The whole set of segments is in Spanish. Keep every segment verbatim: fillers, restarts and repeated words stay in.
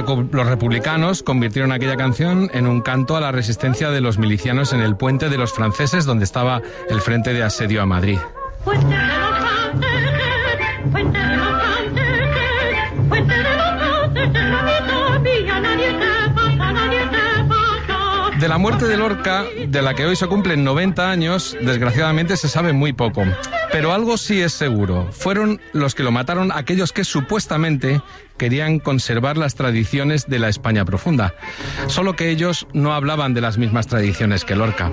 recu- los republicanos convirtieron aquella canción en un canto a la resistencia de los milicianos en el puente de los franceses, donde estaba el frente de asedio a Madrid. De la muerte de Lorca, de la que hoy se cumplen noventa años, desgraciadamente se sabe muy poco. Pero algo sí es seguro. Fueron los que lo mataron aquellos que supuestamente querían conservar las tradiciones de la España profunda. Solo que ellos no hablaban de las mismas tradiciones que Lorca.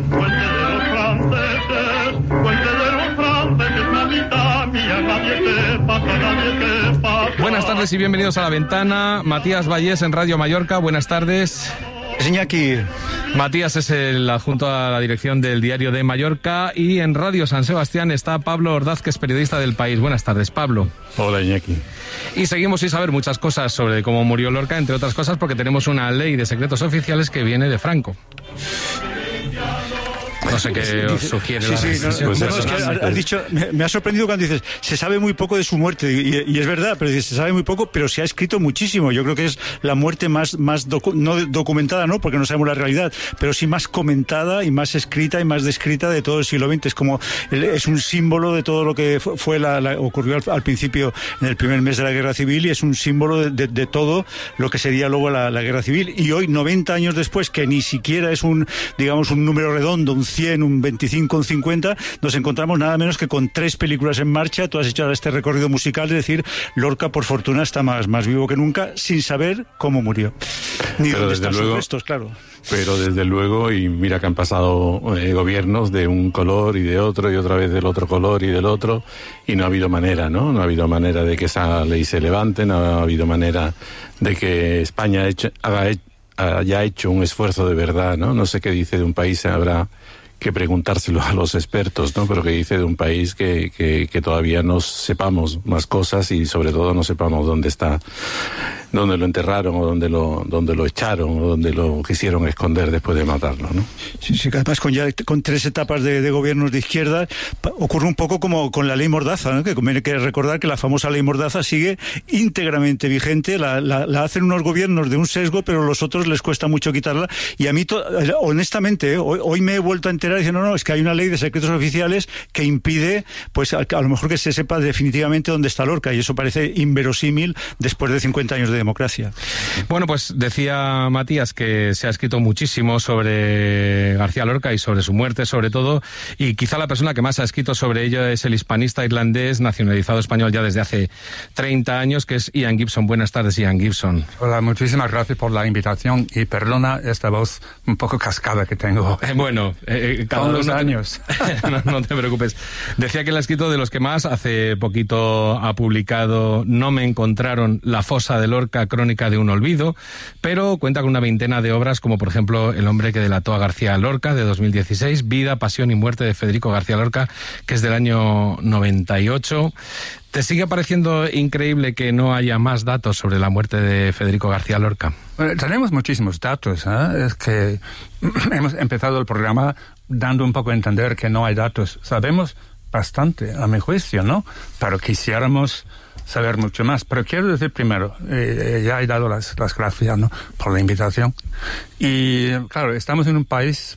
Buenas tardes y bienvenidos a La Ventana. Matías Vallés en Radio Mallorca. Buenas tardes. Iñaki. Matías es el adjunto a la dirección del Diario de Mallorca, y en Radio San Sebastián está Pablo Ordaz, que es periodista del País. Buenas tardes, Pablo. Hola, Iñaki. Y seguimos sin saber muchas cosas sobre cómo murió Lorca, entre otras cosas porque tenemos una ley de secretos oficiales que viene de Franco. No sé qué os sugiere. Sí, sí, no, pues bueno, es que has dicho, me, me ha sorprendido cuando dices, se sabe muy poco de su muerte, y, y es verdad, pero se sabe muy poco, pero se ha escrito muchísimo. Yo creo que es la muerte más, más docu, no documentada, no, porque no sabemos la realidad, pero sí más comentada y más escrita y más descrita de todo el siglo veinte. Es como, es un símbolo de todo lo que fue la, la ocurrió al, al principio, en el primer mes de la Guerra Civil, y es un símbolo de, de, de todo lo que sería luego la, la Guerra Civil. Y hoy, noventa años después, que ni siquiera es un, digamos, un número redondo, un cien, un veinticinco, un cincuenta, nos encontramos nada menos que con tres películas en marcha. Tú has hecho este recorrido musical, es decir, Lorca, por fortuna, está más, más vivo que nunca, sin saber cómo murió. Ni pero dónde desde están luego, sus restos, claro. Pero desde luego, y mira que han pasado eh, gobiernos de un color y de otro, y otra vez del otro color y del otro, y no ha habido manera, ¿no? No ha habido manera de que esa ley se levante, no ha habido manera de que España hecho, haga, haya hecho un esfuerzo de verdad, ¿no? No sé qué dice de un país, habrá que preguntárselo a los expertos, ¿no? Pero que dice de un país que, que, que todavía no sepamos más cosas, y sobre todo no sepamos dónde está, dónde lo enterraron, o dónde lo, dónde lo echaron, o dónde lo quisieron esconder después de matarlo, ¿no? Sí, sí, además con ya con tres etapas de, de gobiernos de izquierda, ocurre un poco como con la ley Mordaza, ¿no? Que conviene que recordar que la famosa ley Mordaza sigue íntegramente vigente, la, la, la hacen unos gobiernos de un sesgo, pero a los otros les cuesta mucho quitarla, y a mí, to, honestamente, ¿eh? hoy, hoy me he vuelto a enterar diciendo, no, no, es que hay una ley de secretos oficiales que impide, pues a, a lo mejor que se sepa definitivamente dónde está Lorca, y eso parece inverosímil después de cincuenta años de democracia. Bueno, pues decía Matías que se ha escrito muchísimo sobre García Lorca y sobre su muerte, sobre todo, y quizá la persona que más ha escrito sobre ello es el hispanista irlandés nacionalizado español ya desde hace treinta años, que es Ian Gibson. Buenas tardes, Ian Gibson. Hola, muchísimas gracias por la invitación, y perdona esta voz un poco cascada que tengo. Eh, bueno, eh, cada Con los uno años. Te... no, no te preocupes. Decía que él ha escrito de los que más. Hace poquito ha publicado No me encontraron, la fosa de Lorca, crónica de un olvido, pero cuenta con una veintena de obras, como por ejemplo El hombre que delató a García Lorca, de dos mil dieciséis, Vida, pasión y muerte de Federico García Lorca, que es del año noventa y ocho. ¿Te sigue pareciendo increíble que no haya más datos sobre la muerte de Federico García Lorca? Bueno, tenemos muchísimos datos, ¿eh? Es que hemos empezado el programa dando un poco a entender que no hay datos. Sabemos bastante, a mi juicio, ¿no? Pero quisiéramos saber mucho más. Pero quiero decir primero, eh, ya he dado las, las gracias, ¿no?, por la invitación. Y, claro, estamos en un país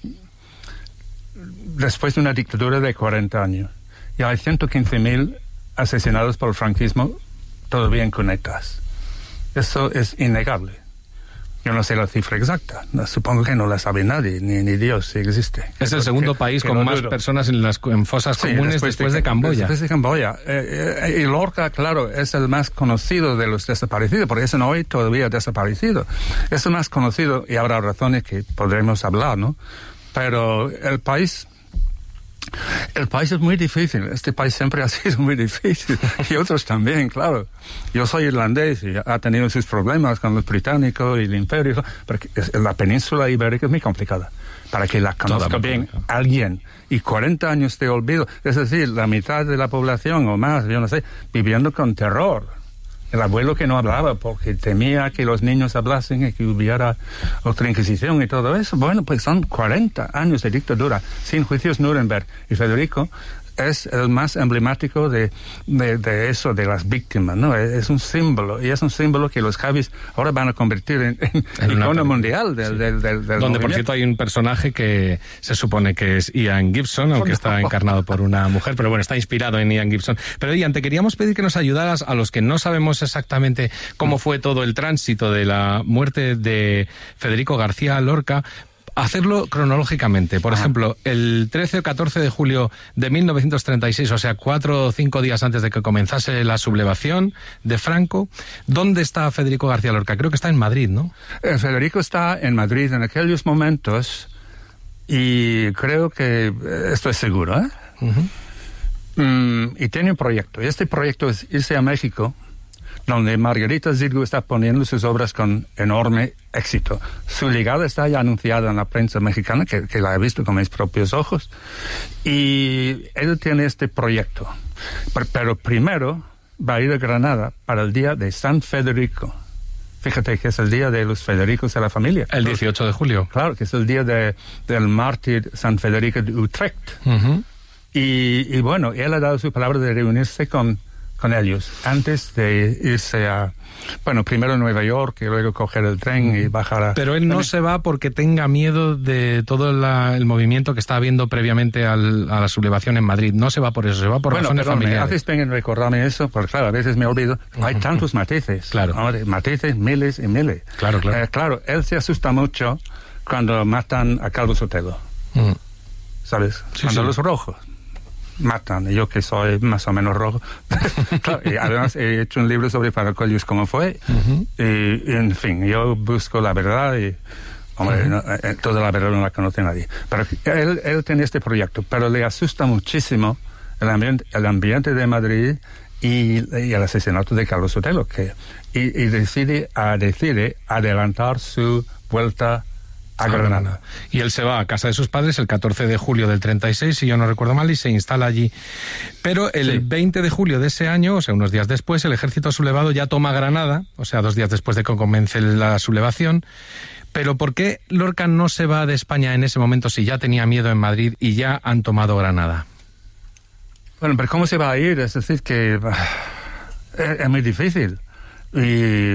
después de una dictadura de cuarenta años. Y hay ciento quince mil asesinados por el franquismo todavía en cunetas. Eso es innegable. Yo no sé la cifra exacta, no, supongo que no la sabe nadie, ni, ni Dios si existe. Es el segundo que, país que con más dudo. personas en las en fosas sí, comunes después, después de, de Camboya. Después de Camboya. Eh, eh, y Lorca, claro, es el más conocido de los desaparecidos, porque es hoy todavía desaparecido. Es el más conocido, y habrá razones que podremos hablar, ¿no? Pero el país... El país es muy difícil, este país siempre ha sido muy difícil, y otros también, claro. Yo soy irlandés y ha tenido sus problemas con los británicos y el imperio, porque la península ibérica es muy complicada, para que la conozca bien alguien. Y cuarenta años de olvido, es decir, la mitad de la población o más, yo no sé, viviendo con terror. El abuelo que no hablaba porque temía que los niños hablasen y que hubiera otra Inquisición y todo eso. Bueno, pues son cuarenta años de dictadura, sin juicios Nuremberg. Y Federico es el más emblemático de, de, de eso, de las víctimas, ¿no? Es, es un símbolo, y es un símbolo que los Javis ahora van a convertir en, en, en icono mundial del, sí. del, del, del Donde, movimiento. Por cierto, hay un personaje que se supone que es Ian Gibson, aunque está encarnado por una mujer, pero bueno, está inspirado en Ian Gibson. Pero Ian, te queríamos pedir que nos ayudaras a los que no sabemos exactamente cómo fue todo el tránsito de la muerte de Federico García Lorca, hacerlo cronológicamente. Por Ajá. ejemplo, el trece o catorce de julio de mil novecientos treinta y seis, o sea, cuatro o cinco días antes de que comenzase la sublevación de Franco, ¿dónde está Federico García Lorca? Creo que está en Madrid, ¿no? Eh, Federico está en Madrid en aquellos momentos y creo que esto es seguro, ¿eh? Uh-huh. Mm, y tiene un proyecto. Y este proyecto es irse a México, donde Margarita Xirgu está poniendo sus obras con enorme éxito. Su llegada está ya anunciada en la prensa mexicana, que, que la he visto con mis propios ojos, y él tiene este proyecto. Pero, pero primero va a ir a Granada para el día de San Federico. Fíjate que es el día de los Federicos de la familia. El dieciocho de julio. Claro, que es el día de, del mártir San Federico de Utrecht. Uh-huh. y, y bueno, él ha dado su palabra de reunirse con con ellos, antes de irse a, bueno, primero a Nueva York y luego coger el tren y bajar a... Pero él no se va porque tenga miedo de todo la, el movimiento que está habiendo previamente al, a la sublevación en Madrid. No se va por eso, se va por bueno, razones perdón, familiares. Me haces bien en recordarme eso, porque claro, a veces me olvido. Hay tantos matices. Claro. ¿No? Matices, miles y miles. Claro, claro. Eh, claro, él se asusta mucho cuando matan a Calvo Sotelo. Uh-huh. ¿Sabes? Sí, cuando sí. los rojos matan, y yo que soy más o menos rojo. Claro, y además he hecho un libro sobre Paracollos cómo fue, uh-huh. y, y en fin, yo busco la verdad y hombre, uh-huh. no, eh, toda la verdad no la conoce nadie, pero él, él tiene este proyecto, pero le asusta muchísimo el ambiente, el ambiente de Madrid y, y el asesinato de Carlos Sotelo, que y, y decide, a, decide adelantar su vuelta a Granada. Y él se va a casa de sus padres el catorce de julio del treinta y seis, si yo no recuerdo mal, y se instala allí. Pero el sí. veinte de julio de ese año, o sea, unos días después, el ejército sublevado ya toma Granada, o sea, dos días después de que comience la sublevación. Pero ¿por qué Lorca no se va de España en ese momento si ya tenía miedo en Madrid y ya han tomado Granada? Bueno, pero ¿cómo se va a ir? Es decir, que es, es muy difícil. Y...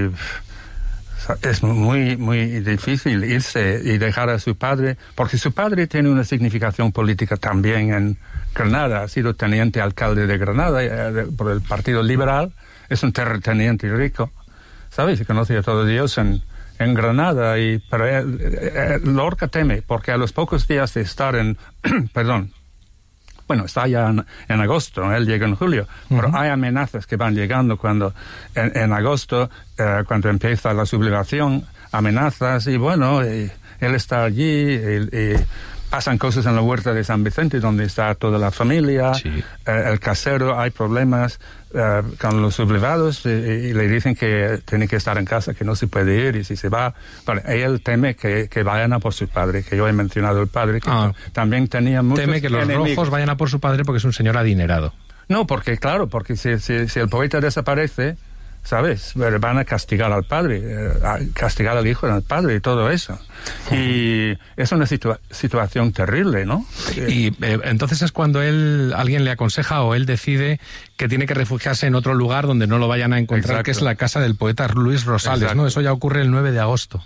es muy, muy difícil irse y dejar a su padre, porque su padre tiene una significación política también en Granada. Ha sido teniente alcalde de Granada eh, de, por el Partido Liberal. Es un terrateniente rico, ¿sabes? Se conoce a todos Dios en, en Granada. Y, pero él, eh, Lorca teme, porque a los pocos días de estar en... perdón. Bueno, está ya en, en agosto, ¿no? Él llega en julio, uh-huh. pero hay amenazas que van llegando cuando, en, en agosto, eh, cuando empieza la sublevación, amenazas, y bueno, y, él está allí, y, y pasan cosas en la huerta de San Vicente, donde está toda la familia, sí. eh, el casero, hay problemas eh, con los sublevados, y, y le dicen que tiene que estar en casa, que no se puede ir, y si se va, bueno, él teme que, que vayan a por su padre, que yo he mencionado el padre, que ah. también tenía muchos Teme que los enemigos. Rojos vayan a por su padre porque es un señor adinerado. No, porque claro, porque si, si, si el poeta desaparece, ¿sabes? Van a castigar al padre, eh, a castigar al hijo del padre y todo eso. Y es una situa- situación terrible, ¿no? Y eh, entonces es cuando él, alguien le aconseja o él decide que tiene que refugiarse en otro lugar donde no lo vayan a encontrar, Exacto. que es la casa del poeta Luis Rosales, Exacto. ¿no? Eso ya ocurre el nueve de agosto.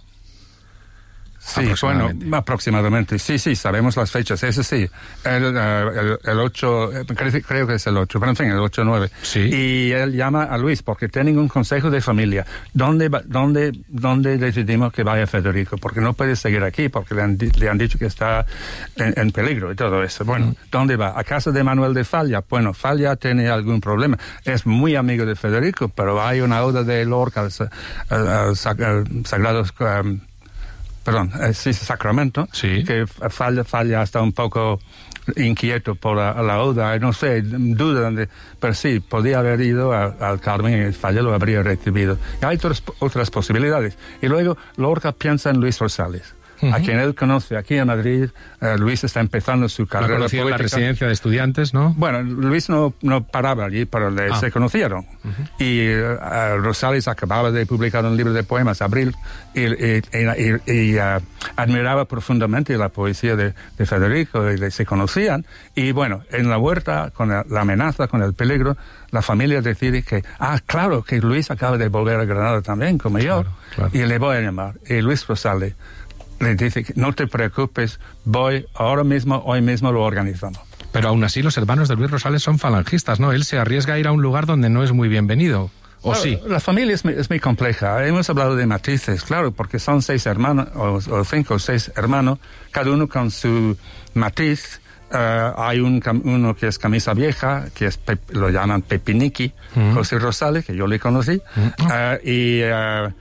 Sí, bueno, aproximadamente. Sí, sí, sabemos las fechas. Eso sí, el, el, el ocho, creo que es el ocho, pero en fin, el ocho nueve. Sí. Y él llama a Luis porque tienen un consejo de familia. ¿Dónde, dónde, dónde decidimos que vaya Federico? Porque no puede seguir aquí, porque le han, le han dicho que está en, en peligro y todo eso. Bueno, mm. ¿dónde va? ¿A casa de Manuel de Falla? Bueno, Falla tiene algún problema. Es muy amigo de Federico, pero hay una oda de Lorca al, al, al, al Sagrados... Um, Perdón, eh, sí, Sacramento, sí. que falla, falla hasta un poco inquieto por la, la oda, no sé, duda, de, pero sí, podía haber ido al Carmen y Falla lo habría recibido. Y hay otras, otras posibilidades. Y luego Lorca piensa en Luis Rosales. uh-huh. a quien él conoce aquí en Madrid. Uh, Luis está empezando su carrera política. En la residencia de estudiantes, ¿no? Bueno, Luis no, no paraba allí, pero le, ah. se conocieron. Uh-huh. Y uh, Rosales acababa de publicar un libro de poemas, Abril, y, y, y, y uh, admiraba profundamente la poesía de, de Federico, y se conocían. Y bueno, en la huerta, con la, la amenaza, con el peligro, la familia decide que, ah, claro, que Luis acaba de volver a Granada también, como yo, claro, claro. y le voy a llamar. Y Luis Rosales le dice, no te preocupes, voy ahora mismo, hoy mismo lo organizamos. Pero aún así los hermanos de Luis Rosales son falangistas, ¿no? Él se arriesga a ir a un lugar donde no es muy bienvenido, ¿o claro, sí? La familia es muy, es muy compleja. Hemos hablado de matices, claro, porque son seis hermanos, o, o cinco o seis hermanos, cada uno con su matiz. Uh, hay un, uno que es camisa vieja, que es pep, lo llaman Pepiniqui, uh-huh. José Rosales, que yo le conocí, uh-huh. uh, y uh,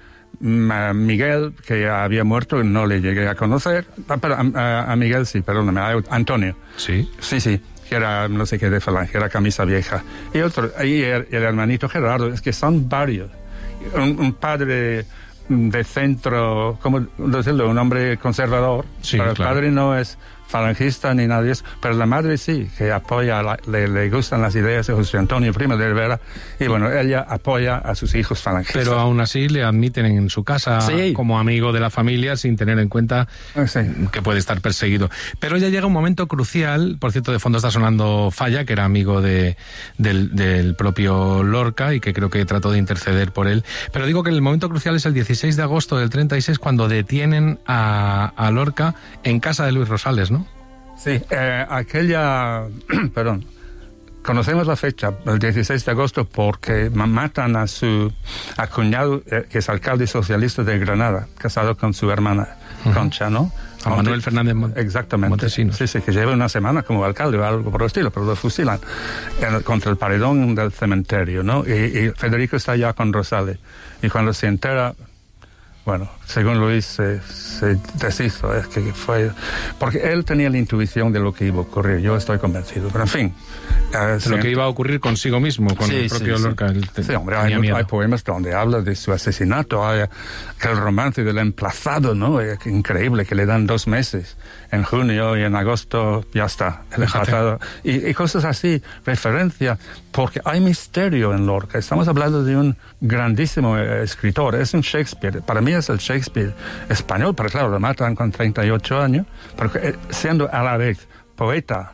Miguel, que había muerto y no le llegué a conocer, ah, pero, a, a Miguel sí, perdóname, a Antonio. Sí. Sí, sí, que era no sé qué de falange, era camisa vieja. Y otro, y el, el hermanito Gerardo, es que son varios. Un, un padre de centro, ¿cómo decirlo? Un hombre conservador, sí, pero claro. El padre no es falangista ni nada de eso, pero la madre sí, que apoya, la, le, le gustan las ideas de José Antonio Primo de Rivera, y bueno, ella apoya a sus hijos falangistas. Pero aún así le admiten en su casa sí. como amigo de la familia, sin tener en cuenta sí. que puede estar perseguido. Pero ya llega un momento crucial, por cierto, de fondo está sonando Falla, que era amigo de, del, del propio Lorca, y que creo que trató de interceder por él. Pero digo que el momento crucial es el dieciséis de agosto del treinta y seis, cuando detienen a, a Lorca en casa de Luis Rosales, ¿no? Sí, eh, aquella, perdón, conocemos la fecha, el dieciséis de agosto, porque matan a su a cuñado, eh, que es alcalde socialista de Granada, casado con su hermana uh-huh. Concha, ¿no? A Manuel Fernández Mon- Exactamente. Montesinos. Sí, sí, que lleva una semana como alcalde o algo por el estilo, pero lo fusilan en, contra el paredón del cementerio, ¿no? Y, y Federico está ya con Rosales. Y cuando se entera... Bueno, según Luis, se, se deshizo, es que fue... Porque él tenía la intuición de lo que iba a ocurrir, yo estoy convencido, pero en fin... Eh, lo que iba a ocurrir consigo mismo, con sí, el propio sí, Lorca. Sí, te, sí hombre, hay, hay poemas donde habla de su asesinato, hay el romance del emplazado, ¿no? Es increíble, que le dan dos meses, en junio y en agosto ya está, el emplazado. Y, y cosas así, referencia, porque hay misterio en Lorca. Estamos hablando de un grandísimo eh, escritor, es un Shakespeare, para mí es el Shakespeare español, pero claro, lo matan con treinta y ocho años, porque eh, siendo a la vez poeta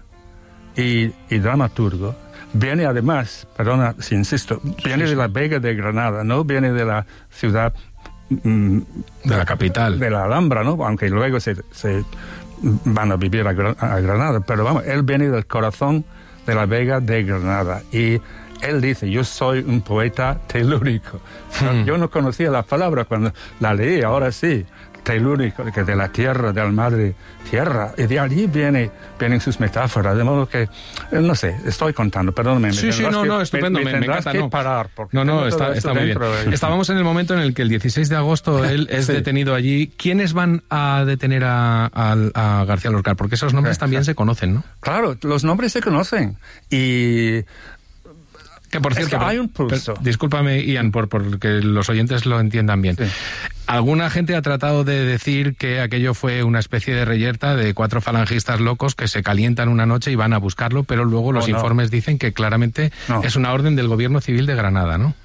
y, y dramaturgo, viene además, perdona si insisto, viene sí, sí. de la Vega de Granada, no viene de la ciudad... Mm, de la capital. De la Alhambra, ¿no? Aunque luego se, se van a vivir a, a Granada, pero vamos, él viene del corazón de la Vega de Granada, y él dice, yo soy un poeta telúrico. Hmm. Yo no conocía la palabra cuando la leí, ahora sí, telúrico, que de la tierra, de la madre tierra, y de allí viene, vienen sus metáforas, de modo que, no sé, estoy contando, perdóname. Sí, sí, no, no, estupendo, me, me, me encanta. Que no. parar no, no, está, está muy bien. De... Estábamos en el momento en el que el dieciséis de agosto él es sí. detenido allí. ¿Quiénes van a detener a, a, a García Lorca? Porque esos nombres también se conocen, ¿no? Claro, los nombres se conocen, y... Que por cierto, es que hay un pulso. Per, discúlpame, Ian, por, por que los oyentes lo entiendan bien. Sí. Alguna gente ha tratado de decir que aquello fue una especie de reyerta de cuatro falangistas locos que se calientan una noche y van a buscarlo, pero luego los oh, no. informes dicen que claramente no. es una orden del gobierno civil de Granada, ¿no?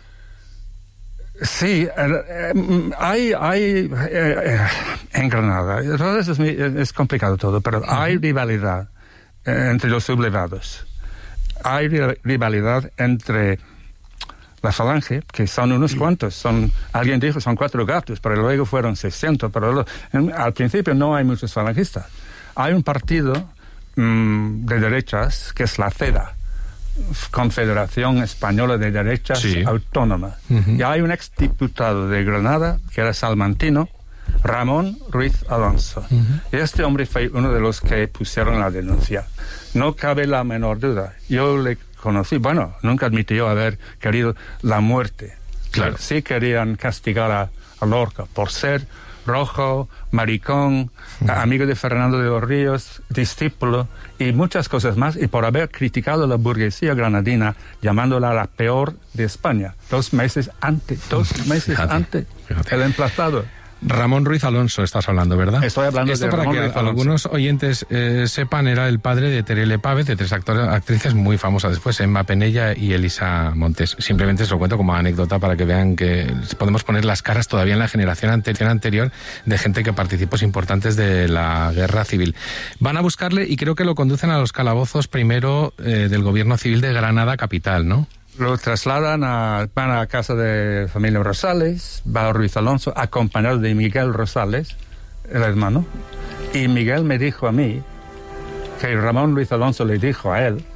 Sí, eh, hay, hay eh, eh, en Granada, entonces es, es complicado todo, pero uh-huh. hay rivalidad eh, entre los sublevados. Hay rivalidad entre la falange, que son unos cuantos, son, alguien dijo son cuatro gatos, pero luego fueron seiscientos, pero lo, en, al principio no hay muchos falangistas. Hay un partido mmm, de derechas, que es la CEDA, Confederación Española de Derechas sí. Autónoma. Uh-huh. Y hay un exdiputado de Granada, que era salmantino, Ramón Ruiz Alonso. Uh-huh. Y este hombre fue uno de los que pusieron la denuncia. No cabe la menor duda. Yo le conocí, bueno, nunca admitió haber querido la muerte. Claro. Sí querían castigar a, a Lorca por ser rojo, maricón, uh-huh. amigo de Fernando de los Ríos, discípulo y muchas cosas más, y por haber criticado a la burguesía granadina, llamándola la peor de España. Dos meses antes, dos meses fíjate, antes, fíjate. el emplazado. Ramón Ruiz Alonso estás hablando, ¿verdad? Estoy hablando Esto de para Ramón que Ruiz Alonso. Algunos oyentes eh, sepan, era el padre de Terele Pávez, de tres actores, actrices muy famosas después, Emma Penella y Elisa Montes. Simplemente se lo cuento como anécdota para que vean que podemos poner las caras todavía en la generación anterior, anterior de gente que participó importantes de la guerra civil. Van a buscarle y creo que lo conducen a los calabozos primero eh, del gobierno civil de Granada capital, ¿no? Lo trasladan a, van a casa de familia Rosales, va Ruiz Alonso, acompañado de Miguel Rosales, el hermano. Y Miguel me dijo a mí que Ramón Ruiz Alonso le dijo a él,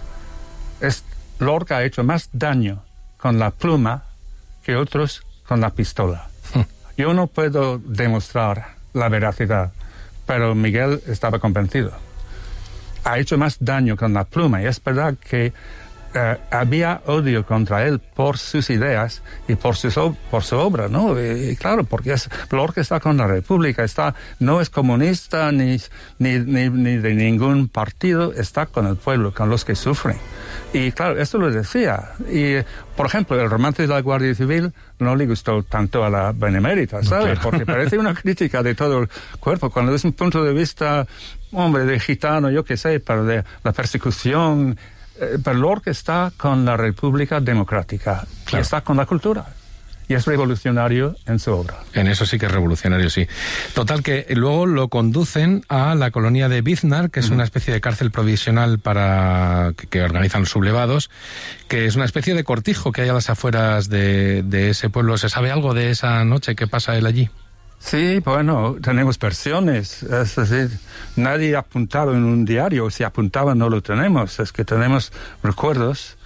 es, Lorca ha hecho más daño con la pluma que otros con la pistola. Yo no puedo demostrar la veracidad, pero Miguel estaba convencido. Ha hecho más daño con la pluma, y es verdad que Uh, había odio contra él por sus ideas y por su, por su obra, ¿no? Y, y claro, porque es, Lorca está con la República, está, no es comunista ni, ni, ni, ni de ningún partido, está con el pueblo, con los que sufren. Y claro, esto lo decía. Y, por ejemplo, el romance de la Guardia Civil no le gustó tanto a la Benemérita, ¿sabes? Porque parece una crítica de todo el cuerpo, cuando es un punto de vista, hombre, de gitano, yo qué sé, pero de la persecución. Eh, pero Lorca está con la República Democrática, claro. Y está con la cultura. Y es revolucionario en su obra. En eso sí que es revolucionario, sí. Total, que luego lo conducen a la colonia de Biznar, que es uh-huh. una especie de cárcel provisional para que, que organizan los sublevados, que es una especie de cortijo que hay a las afueras de, de ese pueblo. ¿Se sabe algo de esa noche? ¿Qué pasa él allí? Sí, bueno, tenemos versiones, es decir, nadie ha apuntado en un diario, si apuntaba no lo tenemos, es que tenemos recuerdos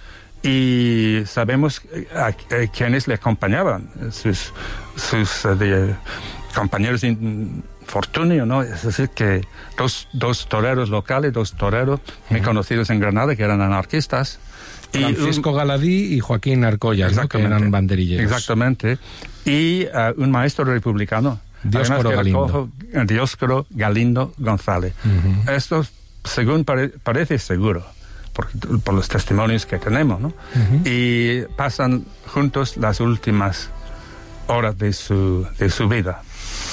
y sabemos a, a quienes le acompañaban, sus, sus uh, de, compañeros de infortunio, ¿no? Es decir, que dos, dos toreros locales, dos toreros uh-huh. muy conocidos en Granada, que eran anarquistas. Francisco y un, Galadí y Joaquín Arcollas, ¿no? Que eran banderilleros. Exactamente. Y uh, un maestro republicano. Dioscoro Galindo. Dioscoro Galindo González. Uh-huh. Esto, según pare, parece seguro, por, por los testimonios que tenemos, ¿no? Uh-huh. Y pasan juntos las últimas horas de su, de su vida.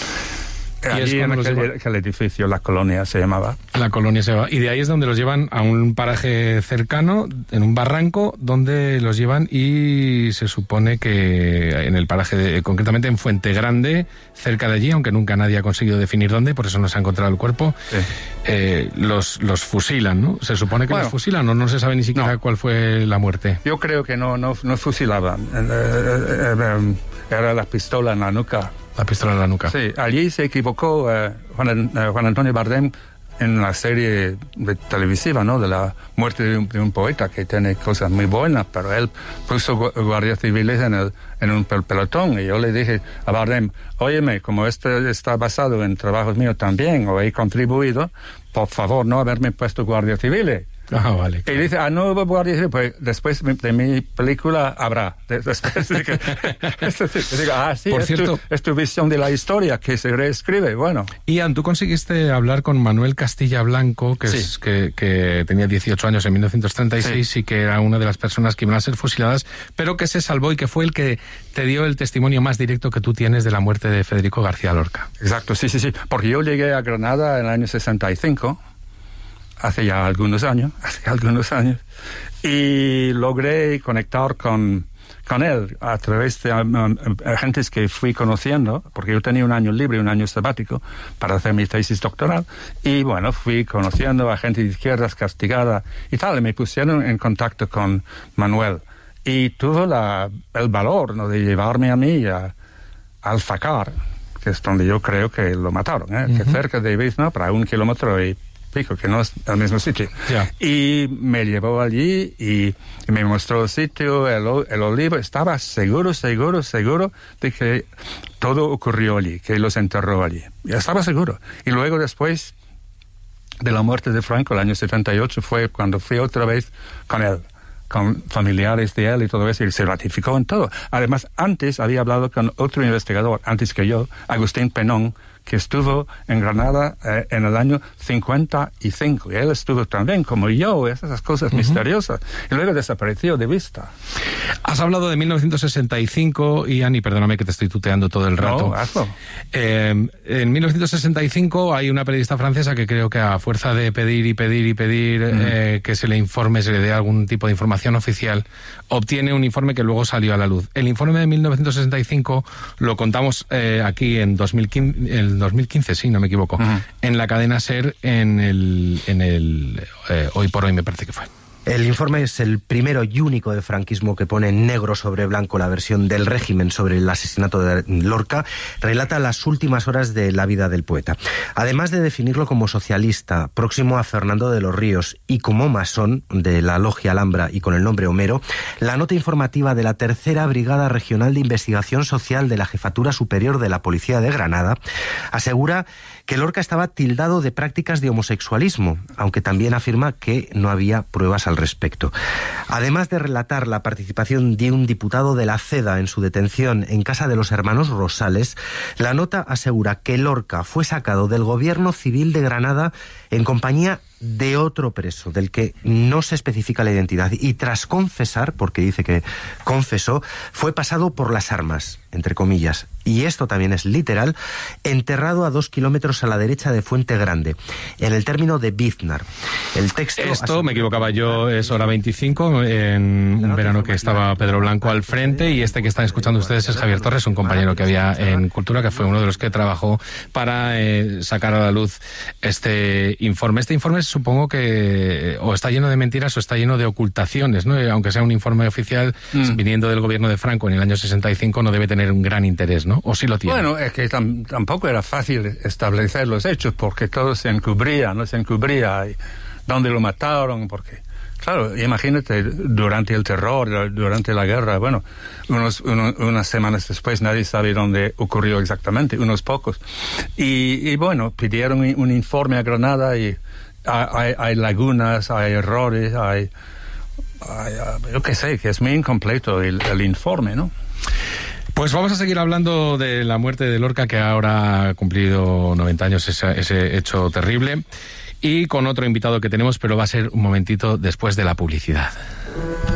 Y allí en aquel, aquel edificio, la colonia se llamaba. La colonia se llama. Y de ahí es donde los llevan a un paraje cercano, en un barranco, donde los llevan y se supone que en el paraje, de, concretamente en Fuente Grande, cerca de allí, aunque nunca nadie ha conseguido definir dónde, por eso no se ha encontrado el cuerpo, sí. eh, los, los fusilan, ¿no? Se supone que bueno, los fusilan o no se sabe ni siquiera no. cuál fue la muerte. Yo creo que no, no, no fusilaban. Eh, era la pistola en la nuca. La pistola en la nuca. Sí, allí se equivocó uh, Juan, uh, Juan Antonio Bardem en la serie de, televisiva, ¿no? De la muerte de un, de un poeta que tiene cosas muy buenas, pero él puso guardias civiles en, el, en un pel pelotón y yo le dije a Bardem, óyeme, como esto está basado en trabajos míos también, o he contribuido, por favor, no haberme puesto guardias civiles. Ah, vale. Claro. Y dice, ah, no, guardia civil, pues después de mi película habrá. Después de que, digo, ah, sí, Por es, cierto, tu, es tu visión de la historia que se reescribe, bueno. Ian, tú conseguiste hablar con Manuel Castilla Blanco, que, sí. es, que, que tenía dieciocho años en mil novecientos treinta y seis sí. y que era una de las personas que iban a ser fusiladas, pero que se salvó y que fue el que te dio el testimonio más directo que tú tienes de la muerte de Federico García Lorca. Exacto, sí, sí, sí, porque yo llegué a Granada en el año sesenta y cinco, hace ya algunos años, hace algunos años, y logré conectar con, con él a través de um, agentes que fui conociendo, porque yo tenía un año libre, un año sabático, para hacer mi tesis doctoral, y bueno, fui conociendo a gente de izquierdas castigada y tal, y me pusieron en contacto con Manuel, y tuvo la, el valor, ¿no?, de llevarme a mí a, a Alfacar, que es donde yo creo que lo mataron, ¿eh? Uh-huh. Que cerca de Biznar, para un kilómetro y pico, que no es el mismo sitio. Yeah. Y me llevó allí y, y me mostró el sitio, el, el olivo. Estaba seguro, seguro, seguro de que todo ocurrió allí, que los enterró allí. Ya estaba seguro. Y luego después de la muerte de Franco, el año setenta y ocho, fue cuando fui otra vez con él, con familiares de él y todo eso, y se ratificó en todo. Además, antes había hablado con otro investigador, antes que yo, Agustín Penón, que estuvo en Granada eh, en el año cincuenta y cinco. Y él estuvo también, como yo, esas cosas uh-huh. misteriosas. Y luego desapareció de vista. Has hablado de mil novecientos sesenta y cinco y, Ani, perdóname que te estoy tuteando todo el rato. No, hazlo. Eh, en mil novecientos sesenta y cinco hay una periodista francesa que creo que a fuerza de pedir y pedir y pedir uh-huh. eh, que se le informe, se le dé algún tipo de información oficial, obtiene un informe que luego salió a la luz. El informe de mil novecientos sesenta y cinco lo contamos eh, aquí en dos mil quince, el dos mil quince, sí, no me equivoco, uh-huh. en la cadena SER, en el, en el eh, Hoy por Hoy me parece que fue. El informe es el primero y único de franquismo que pone negro sobre blanco la versión del régimen sobre el asesinato de Lorca. Relata las últimas horas de la vida del poeta. Además de definirlo como socialista, próximo a Fernando de los Ríos, y como masón de la Logia Alhambra y con el nombre Homero, la nota informativa de la Tercera Brigada Regional de Investigación Social de la Jefatura Superior de la Policía de Granada asegura que Lorca estaba tildado de prácticas de homosexualismo, aunque también afirma que no había pruebas al respecto. Además de relatar la participación de un diputado de la CEDA en su detención en casa de los hermanos Rosales, la nota asegura que Lorca fue sacado del gobierno civil de Granada en compañía de otro preso, del que no se especifica la identidad, y tras confesar, porque dice que confesó, fue pasado por las armas, entre comillas, y esto también es literal, enterrado a dos kilómetros a la derecha de Fuente Grande, en el término de Biznar. El texto... Esto, me equivocaba yo, es hora veinticinco, en un verano que estaba Pedro Blanco al frente, y este que están escuchando ustedes es Javier Torres, un compañero que había en Cultura, que fue uno de los que trabajó para eh, sacar a la luz este informe. Este informe supongo que o está lleno de mentiras o está lleno de ocultaciones, ¿no? Aunque sea un informe oficial, mm. viniendo del gobierno de Franco en el año sesenta y cinco, no debe tener un gran interés, ¿no? ¿O sí lo tiene? Bueno, es que tam tampoco era fácil establecer los hechos, porque todo se encubría, ¿no? Se encubría y dónde lo mataron, porque... Claro, imagínate, durante el terror, durante la guerra, bueno, unos, uno, unas semanas después nadie sabe dónde ocurrió exactamente, unos pocos. Y, y bueno, pidieron un informe a Granada y hay, hay lagunas, hay errores, hay, hay, yo qué sé, que es muy incompleto el, el informe, ¿no? Pues vamos a seguir hablando de la muerte de Lorca, que ahora ha cumplido noventa años ese, ese hecho terrible, y con otro invitado que tenemos, pero va a ser un momentito después de la publicidad.